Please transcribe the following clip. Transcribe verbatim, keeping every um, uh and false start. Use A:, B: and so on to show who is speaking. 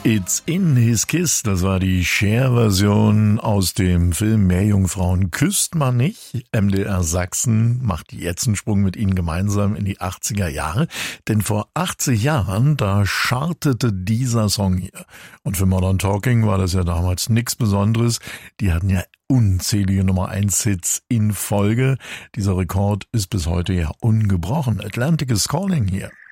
A: It's in his kiss, das war die Cher-Version aus dem Film Meerjungfrauen küsst man nicht. M D R Sachsen macht jetzt einen Sprung mit ihnen gemeinsam in die achtziger Jahre, denn vor achtzig Jahren, da chartete dieser Song hier. Und für Modern Talking war das ja damals nichts Besonderes. Die hatten ja unzählige Nummer eins Hits in Folge. Dieser Rekord ist bis heute ja ungebrochen. Atlantic is Calling hier.